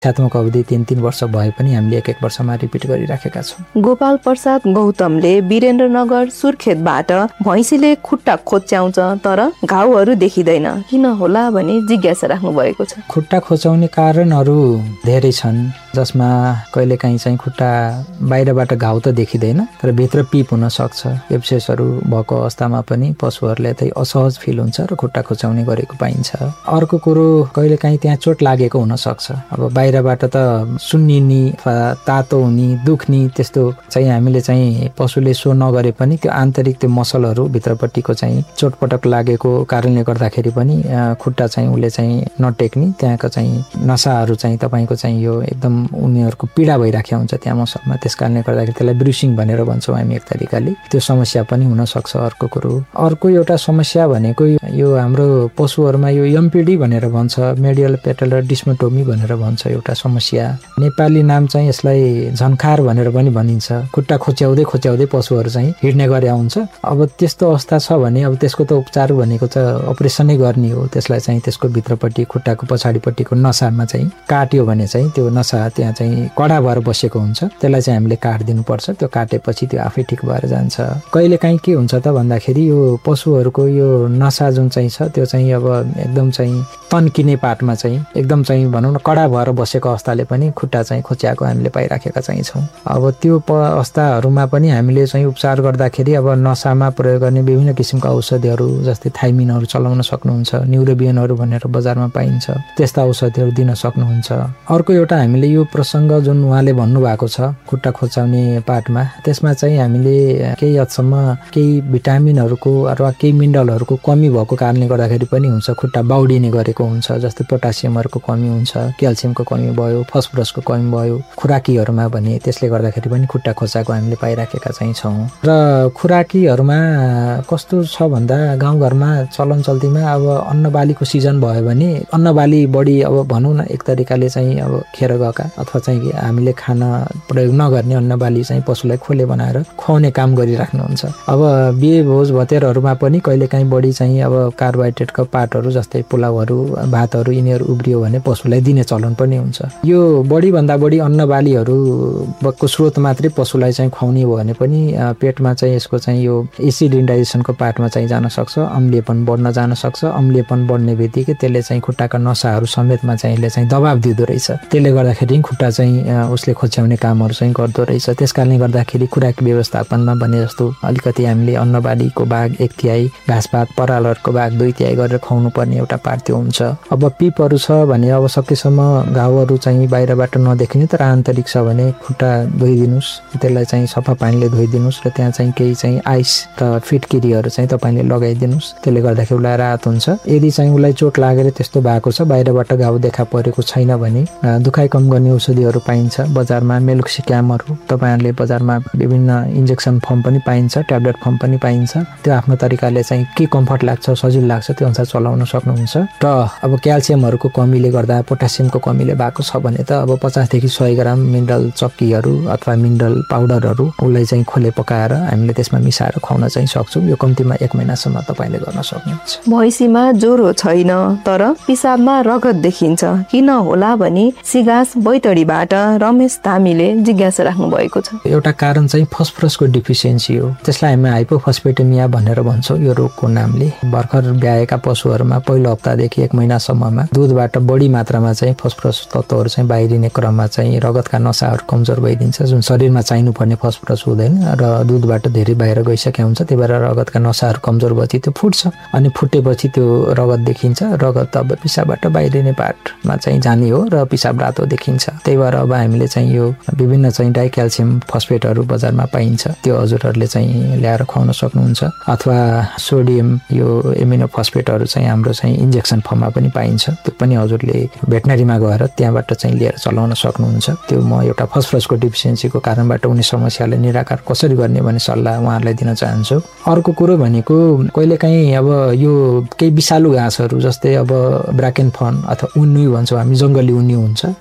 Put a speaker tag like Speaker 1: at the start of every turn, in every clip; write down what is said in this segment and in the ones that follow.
Speaker 1: शिक्षात्मक अवधि 3-3 वर्ष भए पनि हामीले 1-1 वर्षमा रिपिट गरिराखेका छौँ।
Speaker 2: गोपाल प्रसाद गौतमले वीरेन्द्रनगर सुर्खेतबाट भैँसीले खुट्टा खोच्याउँछ तर घाउहरू देखिँदैन, किन होला भनी जिज्ञासा राख्नु भएको छ।
Speaker 1: खुट्टा खोच्याउने कारणहरू धेरै छन्, जसमा कहिलेकाहीँ चाहिँ खुट्टा बाहिरबाट घाउ त देखिँदैन तर भित्र पिप हुन सक्छ। एब्सेसहरू भएको अवस्थामा पनि पशुहरूलाई चाहिँ असहज फिल हुन्छ र खुट्टा खोच्याउने गरेको पाइन्छ। अर्को कुरो कहिलेकाहीँ त्यहाँ चोट लागेको हुन सक्छ। अब बाहिरबाट त सुन्निने तातो हुने दुख्ने त्यस्तो चाहिँ हामीले चाहिँ पशुले सो नगरे पनि त्यो आन्तरिक त्यो मसलहरू भित्रपट्टिको चाहिँ चोटपटक लागेको कारणले गर्दाखेरि पनि खुट्टा चाहिँ उसले चाहिँ नटेक्ने, त्यहाँको चाहिँ नसाहरू चाहिँ तपाईँको चाहिँ यो एकदम उनीहरूको पीडा भइराखेको हुन्छ त्यहाँ मसलमा। त्यस कारणले गर्दाखेरि त्यसलाई ब्रुसिङ भनेर भन्छौँ हामी एक तरिकाले। त्यो समस्या पनि हुनसक्छ। अर्को कुरो अर्को एउटा समस्या भनेको यो हाम्रो पशुहरूमा यो एमपिडी भनेर भन्छ, मेडियल पेटलर डिस्मोटोमी भनेर भन्छ एउटा समस्या। नेपाली नाम चाहिँ यसलाई झन्खार भनेर पनि भनिन्छ। खुट्टा खोच्याउँदै खोच्याउँदै पशुहरू चाहिँ हिँड्ने गरे हुन्छ। अब त्यस्तो अवस्था छ भने अब त्यसको त उपचार भनेको त अपरेसनै गर्ने हो। त्यसलाई चाहिँ त्यसको भित्रपट्टि खुट्टाको पछाडिपट्टिको नसामा चाहिँ काट्यो भने चाहिँ त्यो नसा त्यहाँ चाहिँ कडा भएर बसेको हुन्छ, त्यसलाई चाहिँ हामीले काटिदिनुपर्छ। त्यो काटेपछि त्यो आफै ठिक भएर जान्छ। कहिलेकाहीँ के हुन्छ त भन्दाखेरि यो पशुहरूको यो नसा जुन चाहिँ छ त्यो चाहिँ अब एकदम चाहिँ तन्किने पार्टमा चाहिँ एकदम चाहिँ भनौँ न कडा भएर बसेको अवस्थाले पनि खुट्टा चाहिँ खोच्याएको हामीले पाइराखेका चाहिँ छौँ। अब त्यो अवस्थाहरूमा पनि हामीले चाहिँ उपचार गर्दाखेरि अब नसामा प्रयोग गर्ने विभिन्न किसिमका औषधिहरू जस्तै थाइमिनहरू चलाउन सक्नुहुन्छ। न्युरोबियनहरू भनेर बजारमा पाइन्छ, त्यस्ता औषधिहरू दिन सक्नुहुन्छ। अर्को एउटा हामीले यो प्रसङ्ग जुन उहाँले भन्नुभएको छ खुट्टा खोच्याउने पार्टमा, त्यसमा चाहिँ हामीले केही हदसम्म केही भिटामिनहरूको अथवा केही मिनरलहरूको कमी भएको कारणले गर्दाखेरि पनि हुन्छ। खुट्टा बाउडिने गरेको हुन्छ, जस्तै पोटासियमहरूको कमी हुन्छ, क्याल्सियमको कमी भयो, फस्फरसको कमी भयो खुराकीहरूमा भने त्यसले गर्दाखेरि पनि खुट्टा खोच्याएको हामीले पाइराखेका चाहिँ छौँ। र खुराकीहरूमा कस्तो छ भन्दा गाउँघरमा चलन चल्तीमा अब अन्नबालीको सिजन भयो भने अन्नबाली बढी अब भनौँ न एक तरिकाले चाहिँ अब खेर गएका अथवा चाहिँ हामीले खाना प्रयोग नगर्ने अन्नबाली चाहिँ पशुलाई खोले बनाएर खुवाउने काम गरिराख्नुहुन्छ। अब बिहे भोज भतेरहरूमा पनि कहिलेकाहीँ बढी चाहिँ अब कार्बोहाइड्रेटको पार्टहरू जस्तै पुलाउहरू भातहरू यिनीहरू उब्रियो भने पशुलाई दिने चलन पनि हुन्छ। यो बढीभन्दा बढी अन्नबालीहरूको स्रोत मात्रै पशुलाई चाहिँ खुवाउने हो भने पनि पेटमा चाहिँ यसको चाहिँ यो एसिड इन्डाइजेसनको पार्टमा चाहिँ जान सक्छ, अम्लीयपन बढ्न जान सक्छ। अम्लीयपन बढ्ने बित्तिकै त्यसले चाहिँ खुट्टाका नसाहरू समेतमा चाहिँ यसले चाहिँ दबाब दिँदो रहेछ। त्यसले गर्दाखेरि खुट्टा चाहिँ उसले खोच्याउने कामहरू चाहिँ गर्दो रहेछ। त्यस कारणले गर्दाखेरि खुराकी व्यवस्थापनमा भने जस्तो अलिकति हामीले अन्नबालीको भाग 1/3, घाँसपात परालहरूको भाग 2/3 गरेर खुवाउनु पर्ने एउटा पार्ट त्यो हुन्छ। अब पिपहरू छ भने अब सकेसम्म घाउहरू चाहिँ बाहिरबाट नदेखिने तर आन्तरिक छ भने खुट्टा धोइदिनुहोस्, त्यसलाई चाहिँ सफा पानीले धोइदिनुहोस् र त्यहाँ चाहिँ केही चाहिँ आइस र फिटकिरीहरू चाहिँ तपाईँले लगाइदिनुहोस्। त्यसले गर्दाखेरि उसलाई राहत हुन्छ। यदि चाहिँ उसलाई चोट लागेर त्यस्तो भएको छ, बाहिरबाट घाउ देखा परेको छैन भने दुखाइ कम गर्ने औषधिहरू पाइन्छ बजारमा। मेलोक्सिक्यामहरू तपाईँहरूले बजारमा विभिन्न इन्जेक्सन फर्म पनि पाइन्छ, ट्याब्लेट फर्म पनि पाइन्छ। त्यो आफ्नो तरिकाले चाहिँ के कम्फर्ट लाग्छ सजिलो लाग्छ त्यो अनुसार चलाउन सक्नुहुन्छ। र अब क्याल्सियमहरूको कमीले गर्दा पोटासियमको कमीले भएको छ भने त अब 50 देखि 100 ग्राम मिनरल चक्कीहरू अथवा मिनरल पाउडरहरू उसलाई चाहिँ खोले पकाएर हामीले त्यसमा मिसाएर खुवाउन चाहिँ सक्छौँ। यो कम्तीमा 1 महिनासम्म तपाईँले गर्न सक्नुहुन्छ।
Speaker 2: भैँसीमा ज्वरो छैन तर पिसाबमा रगत देखिन्छ, किन होला भनी सिगास बैतडीबाट रमेश धामीले जिज्ञासा राख्नु भएको छ।
Speaker 1: एउटा कारण चाहिँ फस्फरसको डिफिसियन्सी हो। त्यसलाई हामी हाइपोफस्फेटेमिया भनेर भन्छौँ यो रोगको नामले। भर्खर ब्याएका पशुहरूमा पहिलो हप्तादेखि 1 महिनासम्ममा दुधबाट बढी मात्रामा चाहिँ फस्फरस तत्त्वहरू चाहिँ बाहिरिने क्रममा चाहिँ रगतका नसाहरू कमजोर भइदिन्छ, जुन शरीरमा चाहिनुपर्ने फस्फरस हुँदैन र दुधबाट धेरै बाहिर गइसकेको हुन्छ। त्यही भएर रगतका नसाहरू कमजोर भएपछि त्यो फुट्छ अनि फुटेपछि त्यो रगत देखिन्छ। रगत अब पिसाबबाट बाहिरिने पार्टमा चाहिँ जाने हो र पिसाब रातो देखिन्छ। त्यही भएर अब हामीले चाहिँ यो विभिन्न चाहिँ डाइक्याल्सियम फस्फेटहरू बजारमा पाइन्छ, त्यो हजुरहरूले चाहिँ ल्याएर खुवाउन सक्नुहुन्छ। अथवा सोडियम यो एमिनो फस्फेटहरू चाहिँ हाम्रो चाहिँ इन्जेक्सन फर्ममा पनि पाइन्छ, त्यो पनि हजुरले भेटनरीमा गएर त्यहाँबाट चाहिँ लिएर चलाउन सक्नुहुन्छ। त्यो म एउटा फस्फरसको डिफिसियन्सीको कारणबाट हुने समस्यालाई निराकार कसरी गर्ने भन्ने सल्लाह उहाँहरूलाई दिन चाहन्छु। अर्को कुरो भनेको कहिलेकाहीँ अब यो केही विषालु घाँसहरू जस्तै अब ब्राकेन फन अथवा उन्नी भन्छौँ हामी, जङ्गली उन्नी हुन्छ र पही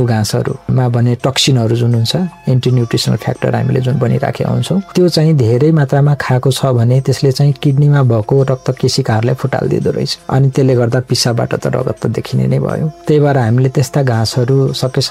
Speaker 1: न्यू घाँसहरूमा भने टक्सिनहरू जुन हुन्छ एन्टी न्युट्रिसनल फ्याक्टर हामीले जुन बनिराखेका हुन्छौँ त्यो चाहिँ धेरै मात्रामा खाएको छ भने त्यसले चाहिँ किडनीमा भएको रक्त केशिकाहरूलाई फुटालिदिँदो रहेछ अनि त्यसले गर्दा पिसाबबाट त रगत त देखिने नै भयो। त्यही भएर हामीले त्यस्ता घाँसहरू सके